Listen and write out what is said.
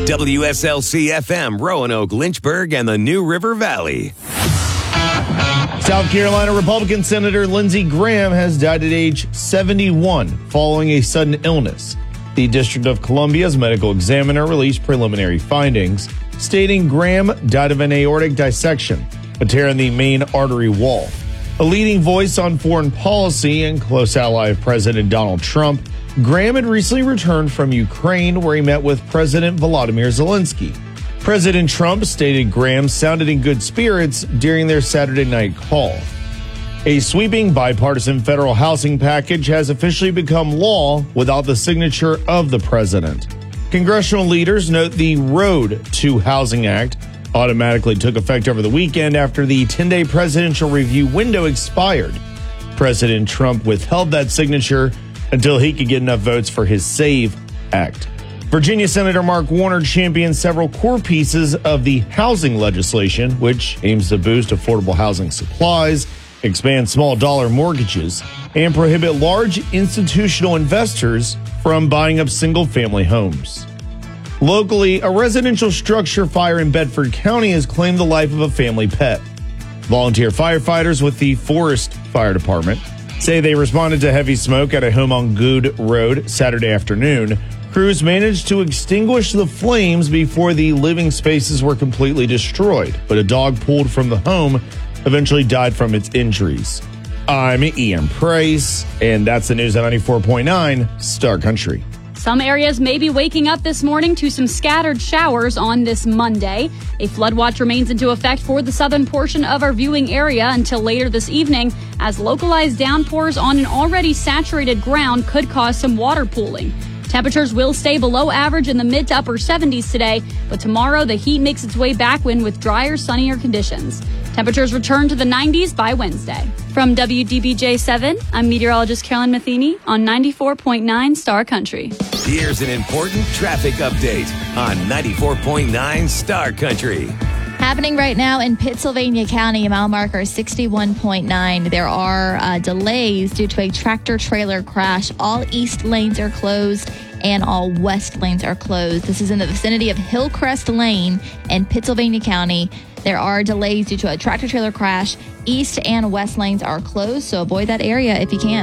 WSLC-FM, Roanoke, Lynchburg, and the New River Valley. South Carolina Republican Senator Lindsey Graham has died at age 71 following a sudden illness. The District of Columbia's medical examiner released preliminary findings, stating Graham died of an aortic dissection, a tear in the main artery wall. A leading voice on foreign policy and close ally of President Donald Trump, Graham had recently returned from Ukraine, where he met with President Volodymyr Zelensky. President Trump stated Graham sounded in good spirits during their Saturday night call. A sweeping bipartisan federal housing package has officially become law without the signature of the president. Congressional leaders note the Road to Housing Act automatically took effect over the weekend after the 10-day presidential review window expired. President Trump withheld that signature until he could get enough votes for his SAVE Act. Virginia Senator Mark Warner championed several core pieces of the housing legislation, which aims to boost affordable housing supplies, expand small dollar mortgages, and prohibit large institutional investors from buying up single-family homes. Locally, a residential structure fire in Bedford County has claimed the life of a family pet. Volunteer firefighters with the Forest Fire Department say they responded to heavy smoke at a home on Good Road Saturday afternoon. Crews managed to extinguish the flames before the living spaces were completely destroyed, but a dog pulled from the home eventually died from its injuries. I'm Ian Price, and that's the news at 94.9 Star Country. Some areas may be waking up this morning to some scattered showers on this Monday. A flood watch remains into effect for the southern portion of our viewing area until later this evening, as localized downpours on an already saturated ground could cause some water pooling. Temperatures will stay below average in the mid to upper 70s today, but tomorrow the heat makes its way back in with drier, sunnier conditions. Temperatures return to the 90s by Wednesday. From WDBJ7, I'm meteorologist Carolyn Matheny on 94.9 Star Country. Here's an important traffic update on 94.9 Star Country. Happening right now in Pittsylvania County, mile marker 61.9. There are delays due to a tractor-trailer crash. All east lanes are closed and all west lanes are closed. This is in the vicinity of Hillcrest Lane in Pittsylvania County. There are delays due to a tractor-trailer crash. East and west lanes are closed, so avoid that area if you can.